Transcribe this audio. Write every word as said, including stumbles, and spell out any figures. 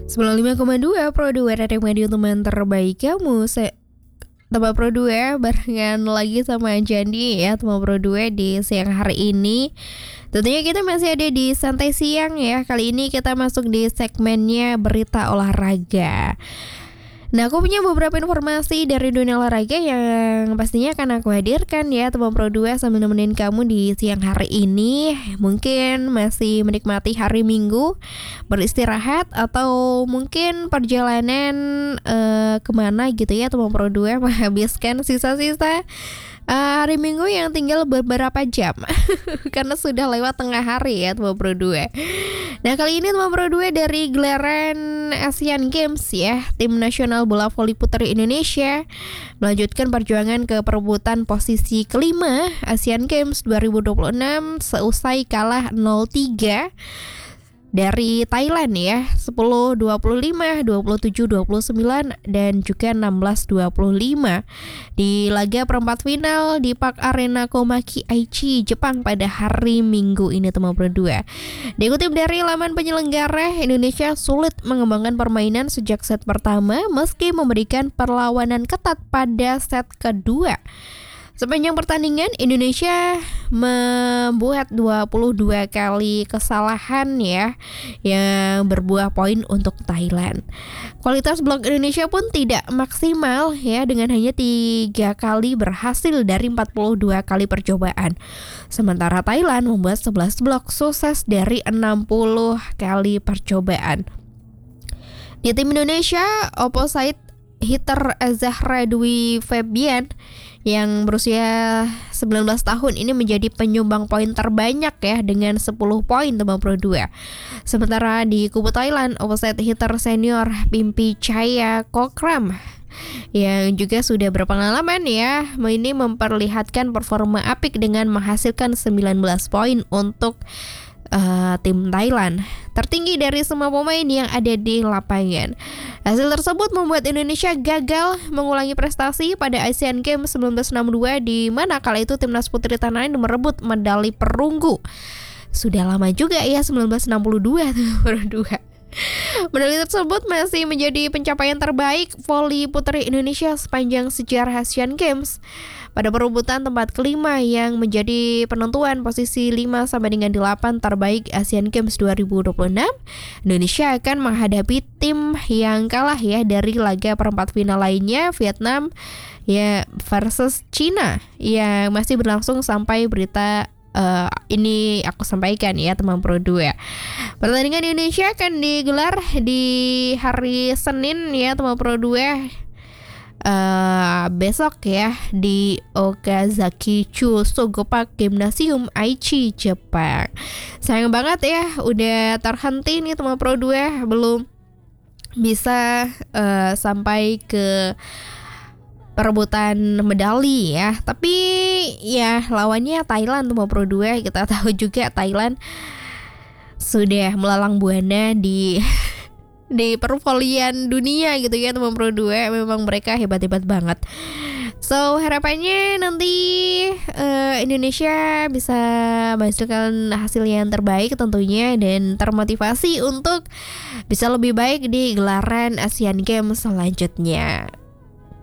sembilan puluh lima koma dua Pro dua Radio Radio teman terbaik kamu. Saya Teman Pro dua barengan lagi sama Jandi ya, teman Pro dua di siang hari ini. Tentunya kita masih ada di Santai Siang ya. Kali ini kita masuk di segmennya berita olahraga. Nah, aku punya beberapa informasi dari dunia olahraga yang pastinya akan aku hadirkan ya, teman Pro dua, sambil nemenin kamu di siang hari ini. Mungkin masih menikmati hari Minggu, beristirahat, atau mungkin perjalanan uh, kemana gitu ya, teman Pro dua, menghabiskan sisa-sisa Uh, hari Minggu yang tinggal beberapa jam karena sudah lewat tengah hari ya, teman Pro dua. Nah, kali ini teman Pro dua dari gelaran Asian Games ya, tim nasional bola voli putri Indonesia melanjutkan perjuangan ke perebutan posisi kelima Asian Games dua ribu dua puluh enam seusai kalah nol tiga dari Thailand ya, sepuluh dua puluh lima, dua puluh tujuh dua puluh sembilan, dan juga enam belas dua puluh lima di laga perempat final di Park Arena Komaki Aichi, Jepang pada hari Minggu ini, teman Pro dua. Dikutip dari laman penyelenggara, Indonesia sulit mengembangkan permainan sejak set pertama meski memberikan perlawanan ketat pada set kedua. Sepanjang pertandingan, Indonesia membuat dua puluh dua kali kesalahan ya, yang berbuah poin untuk Thailand. Kualitas blok Indonesia pun tidak maksimal ya, dengan hanya tiga kali berhasil dari empat puluh dua kali percobaan. Sementara Thailand membuat sebelas blok sukses dari enam puluh kali percobaan. Di tim Indonesia, opposite hitter Zahra Dwi Febian yang berusia sembilan belas tahun ini menjadi penyumbang poin terbanyak ya, dengan sepuluh poin, teman Pro dua. Sementara di kubu Thailand, opposite hitter senior Pimpi Chaya Kokram yang juga sudah berpengalaman ya, ini memperlihatkan performa apik dengan menghasilkan sembilan belas poin untuk Uh, tim Thailand, tertinggi dari semua pemain yang ada di lapangan. Hasil tersebut membuat Indonesia gagal mengulangi prestasi pada Asian Games seribu sembilan ratus enam puluh dua, di mana kala itu timnas putri tanah air merebut medali perunggu. Sudah lama juga ya, seribu sembilan ratus enam puluh dua berdua. Medali tersebut masih menjadi pencapaian terbaik voli putri Indonesia sepanjang sejarah Asian Games. Pada perebutan tempat kelima yang menjadi penentuan posisi lima sampai dengan delapan terbaik Asian Games dua ribu dua puluh enam, Indonesia akan menghadapi tim yang kalah ya dari laga perempat final lainnya, Vietnam ya versus Cina, yang masih berlangsung sampai berita Uh, ini aku sampaikan ya, teman Pro dua. Pertandingan Indonesia akan digelar di hari Senin ya, teman Pro dua. Uh, besok ya, di Okazaki Chusogo Park Gymnasium Aichi, Jepang. Sayang banget ya, udah terhenti nih, teman Pro dua, belum bisa uh, sampai ke perebutan medali ya. Tapi ya lawannya Thailand, tuh Pro dua. Kita tahu juga Thailand sudah melalang buana di di pervolian dunia gitu ya, teman Pro dua. Memang mereka hebat-hebat banget. So harapannya nanti uh, Indonesia bisa menghasilkan hasil yang terbaik tentunya, dan termotivasi untuk bisa lebih baik di gelaran Asian Games selanjutnya.